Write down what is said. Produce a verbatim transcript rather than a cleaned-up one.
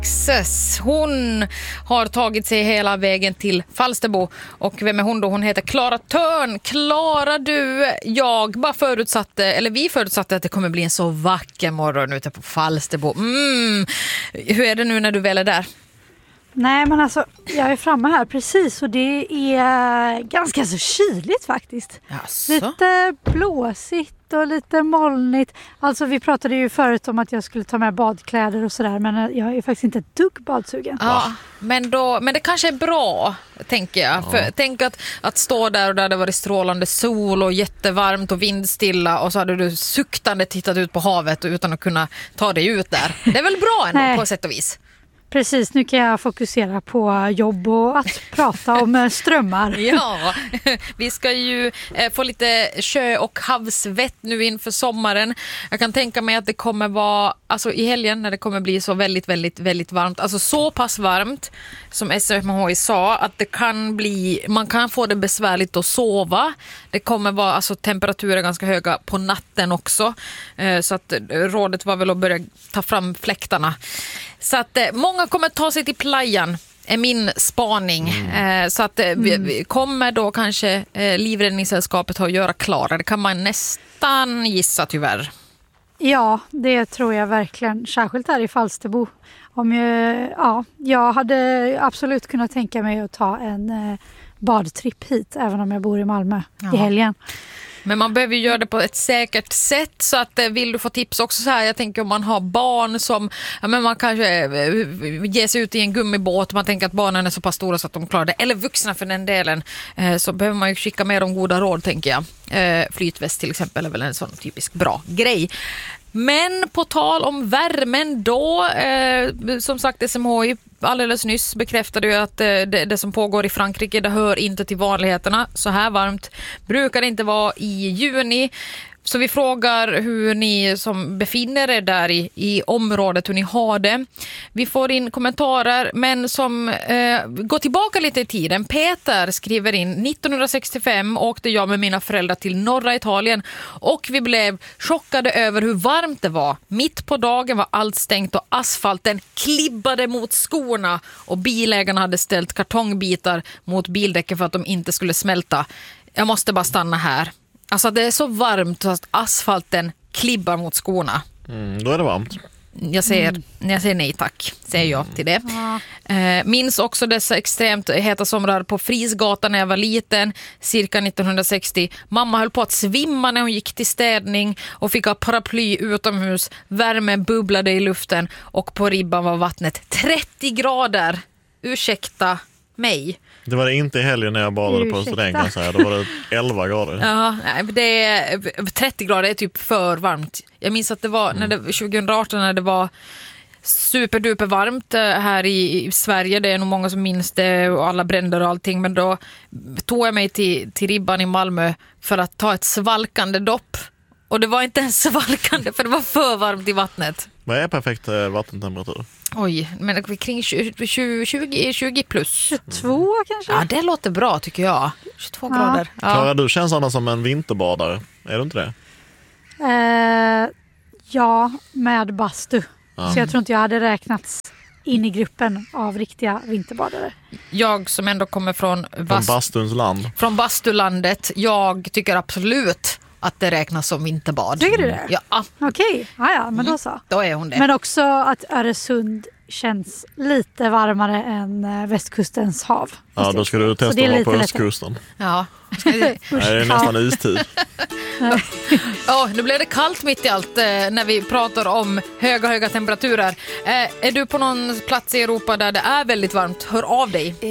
Texas. Hon har tagit sig hela vägen till Falsterbo. Och vem är hon då? Hon heter Klara Törn. Klara, du, jag bara förutsatte, eller vi förutsatte att det kommer bli en så vacker morgon ute på Falsterbo. Mm. Hur är det nu när du väl är där? Nej, men alltså, jag är framme här precis och det är ganska så kyligt faktiskt. Jaså? Lite blåsigt och lite molnigt. Alltså vi pratade ju förut om att jag skulle ta med badkläder och sådär, men jag är faktiskt inte ett dugg badsugen. Ja, men, då, men det kanske är bra, tänker jag. För, ja. Tänk att, att stå där och där det var strålande sol och jättevarmt och vindstilla och så hade du suktande tittat ut på havet utan att kunna ta dig ut där. Det är väl bra ändå på sätt och vis. Precis, nu kan jag fokusera på jobb och att prata om strömmar. Ja, vi ska ju få lite sjö- och havsvett nu inför sommaren. Jag kan tänka mig att det kommer vara, alltså i helgen när det kommer bli så väldigt, väldigt, väldigt varmt. Alltså så pass varmt som S M H I sa att det kan bli, man kan få det besvärligt att sova. Det kommer vara alltså temperaturer ganska höga på natten också. Så att rådet var väl att börja ta fram fläktarna. Så att eh, många kommer ta sig till playan är min spaning. Mm. Eh, så att eh, mm. vi, vi kommer då kanske eh, Livräddningssällskapet att göra klara. Det kan man nästan gissa tyvärr. Ja, det tror jag verkligen. Särskilt här i Falsterbo. Om jag, ja, jag hade absolut kunnat tänka mig att ta en eh, badtripp hit även om jag bor i Malmö ja. i helgen. Men man behöver ju göra det på ett säkert sätt så att vill du få tips också så här, jag tänker om man har barn som, ja men man kanske ger sig ut i en gummibåt, man tänker att barnen är så pass stora så att de klarar det, eller vuxna för den delen, så behöver man ju skicka med de goda råd tänker jag. Flytväst till exempel är väl en sån typisk bra grej. Men på tal om värmen då, eh, som sagt S M H I alldeles nyss bekräftade ju att eh, det, det som pågår i Frankrike, det hör inte till vanligheterna. Så här varmt brukar det inte vara i juni. Så vi frågar hur ni som befinner er där i, i området, hur ni har det. Vi får in kommentarer, men som eh, går tillbaka lite i tiden. Peter skriver in, nittonhundrasextiofem åkte jag med mina föräldrar till norra Italien och vi blev chockade över hur varmt det var. Mitt på dagen var allt stängt och asfalten klibbade mot skorna och bilägarna hade ställt kartongbitar mot bildäcken för att de inte skulle smälta. Jag måste bara stanna här. Alltså det är så varmt att asfalten klibbar mot skorna. Mm, då är det varmt. Jag säger, mm. jag säger nej tack, säger jag till det. Ja. Eh, minns också dessa extremt heta somrar på Frisgatan när jag var liten, cirka nittonhundrasextio. Mamma höll på att svimma när hon gick till städning och fick ha paraply utomhus. Värmen bubblade i luften och på ribban var vattnet trettio grader. Ursäkta mig. Det var det inte i helgen när jag badade på Strängen så här. Då var det elva grader. Ja, det är trettio grader är typ för varmt. Jag minns att det var när det, tjugoarton när det var superduper varmt här i, i Sverige. Det är nog många som minns det och alla bränder och allting. Men då tog jag mig till, till ribban i Malmö för att ta ett svalkande dopp. Och det var inte ens svalkande för det var för varmt i vattnet. Vad är perfekt vattentemperatur? Oj, men kring tjugo, tjugo, tjugo plus. tjugotvå kanske? Ja, det låter bra tycker jag. tjugotvå ja. grader. Ja. Klara, du känns annars som en vinterbadare. Är du inte det? Eh, ja, med bastu. Ja. Så jag tror inte jag hade räknats in i gruppen av riktiga vinterbadare. Jag som ändå kommer från, bast- från bastuns land. Från bastulandet, jag tycker absolut att det räknas som vinterbad. Tycker du det? Ja. Okej, okay. ja, ja, men då så. Mm, då är hon det. Men också att Öresund känns lite varmare än västkustens hav. Ja, då ska du testa att vara på östkusten. Ja. Nej, det är nästan istid. Ja, nu blev det kallt mitt i allt eh, när vi pratar om höga, höga temperaturer. Eh, är du på någon plats i Europa där det är väldigt varmt? Hör av dig.